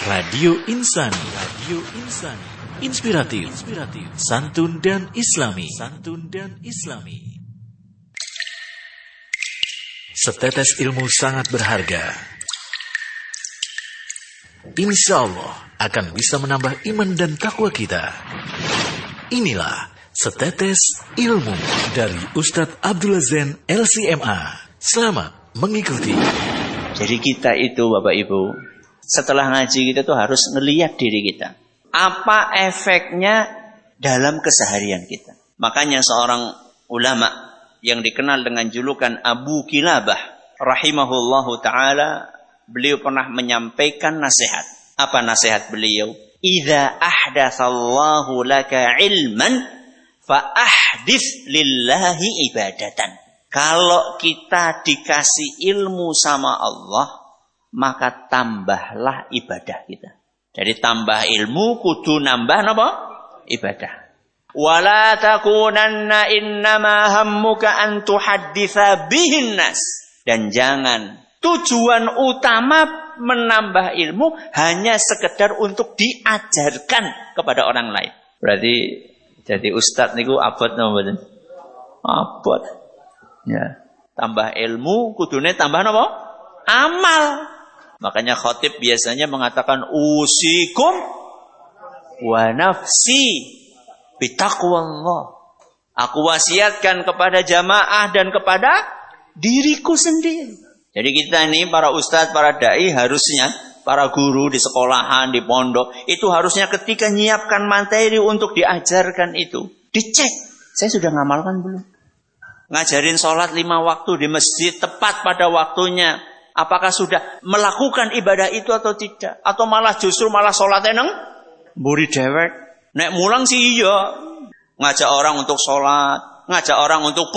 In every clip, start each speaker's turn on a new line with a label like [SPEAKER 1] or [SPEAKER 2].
[SPEAKER 1] Radio Insani. Inspiratif, santun dan islami. Setetes ilmu sangat berharga. Insya Allah akan bisa menambah iman dan takwa kita. Inilah Setetes Ilmu dari Ustadz Abdullah Zain LCMA. Selamat mengikuti.
[SPEAKER 2] Jadi kita itu Bapak Ibu, setelah ngaji kita tuh harus ngelihat diri kita. Apa efeknya dalam keseharian kita. Makanya seorang ulama yang dikenal dengan julukan Abu Kilabah rahimahullahu ta'ala, beliau pernah menyampaikan nasihat. Apa nasihat beliau? Idza ahdatsallahu laka ilman fa ahdits lillahi ibadatan. Kalau kita dikasih ilmu sama Allah, maka tambahlah ibadah kita. Jadi tambah ilmu kudu nambah apa? Ibadah. Wala takunanna innama hammuka an tuhadditsa bihin nas. Dan jangan tujuan utama menambah ilmu hanya sekedar untuk diajarkan kepada orang lain. Berarti jadi ustaz niku abot napa mboten? Abot. Ya, tambah ilmu kudune tambah napa? Amal. Makanya khatib biasanya mengatakan usikum wa nafsi bitaqwallah. Aku wasiatkan kepada jamaah dan kepada diriku sendiri. Jadi kita ini para ustadz, para dai harusnya, para guru di sekolahan, di pondok, itu harusnya ketika nyiapkan materi untuk diajarkan itu, dicek. Saya sudah ngamalkan belum? Ngajarin sholat 5 waktu di masjid tepat pada waktunya. Apakah sudah melakukan ibadah itu atau tidak? Atau justru malah sholatnya neng mburi dewek. Nek mulang sih iya. Ngajak orang untuk sholat, ngajak orang untuk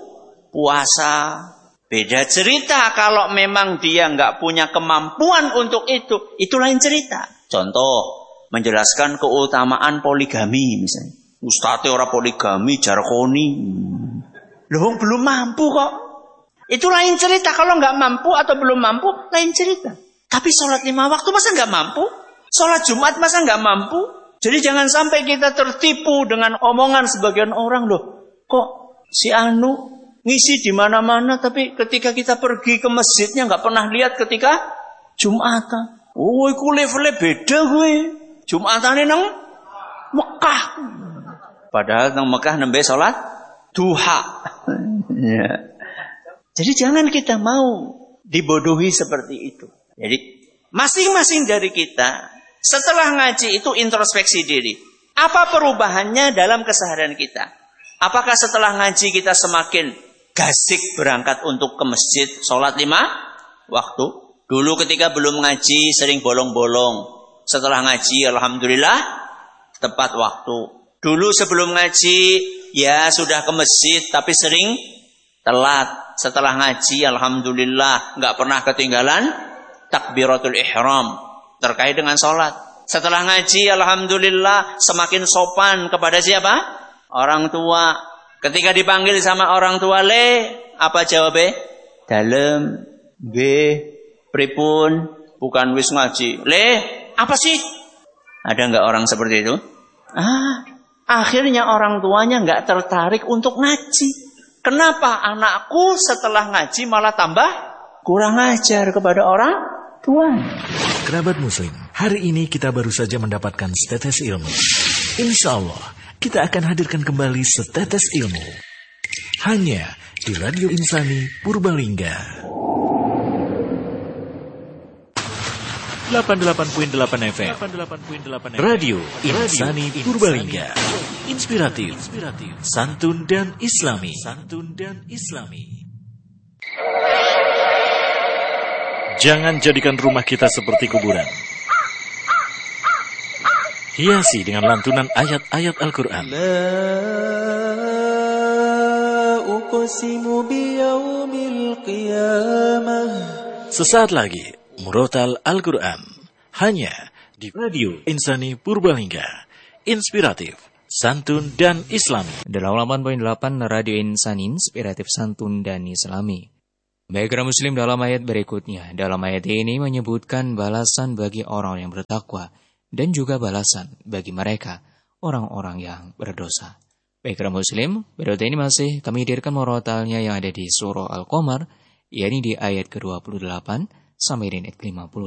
[SPEAKER 2] puasa. Beda cerita kalau memang dia nggak punya kemampuan untuk itu lain cerita. Contoh, menjelaskan keutamaan poligami misalnya. Ustadz orang poligami, jarkoni. Loh, belum mampu kok. Itu lain cerita. Kalau nggak mampu atau belum mampu, lain cerita. Tapi sholat 5 waktu masa nggak mampu? Sholat Jumat masa nggak mampu? Jadi jangan sampai kita tertipu dengan omongan sebagian orang. Loh, kok si Anu ngisi di mana-mana, tapi ketika kita pergi ke masjidnya nggak pernah lihat ketika Jumatan. Oh, iku levelnya beda gue. Jumatannya nang Mekah. Padahal nang Mekah nembe sholat duha. Ya. Jadi jangan kita mau dibodohi seperti itu. Jadi masing-masing dari kita setelah ngaji itu introspeksi diri. Apa perubahannya dalam keseharian kita? Apakah setelah ngaji kita semakin gasik berangkat untuk ke masjid sholat 5 waktu? Dulu ketika belum ngaji sering bolong-bolong. Setelah ngaji alhamdulillah tepat waktu. Dulu sebelum ngaji ya sudah ke masjid tapi sering telat. Setelah ngaji alhamdulillah nggak pernah ketinggalan takbiratul ihram terkait dengan sholat. Setelah ngaji alhamdulillah semakin sopan kepada siapa? Orang tua. Ketika dipanggil sama orang tua, apa jawabnya? Dalem, pripun, bukan wis ngaji. Apa sih? Ada nggak orang seperti itu? Akhirnya orang tuanya nggak tertarik untuk ngaji. Kenapa anakku setelah ngaji malah tambah kurang ajar kepada orang tua?
[SPEAKER 1] Kerabat Muslim, hari ini kita baru saja mendapatkan setetes ilmu. Insya Allah, kita akan hadirkan kembali setetes ilmu. Hanya di Radio Insani Purbalingga. 88.8 FM. Radio Insani Purbalingga. Inspiratif, santun dan islami. Jangan jadikan rumah kita seperti kuburan. Hiasi dengan lantunan ayat-ayat Al-Quran. Sesaat lagi Murotal Al-Quran hanya di Radio Insani Purbalingga. Inspiratif, santun dan islami.
[SPEAKER 3] 88.8 Radio Insani, inspiratif, santun dan islami. Baiklah muslim, dalam ayat berikutnya, dalam ayat ini menyebutkan balasan bagi orang yang bertakwa dan juga balasan bagi mereka orang-orang yang berdosa. Baiklah muslim, berikut ini masih kami hadirkan murotalnya yang ada di surah Al-Qamar, yakni di ayat ke-28 sampai dengan ayat ke-55.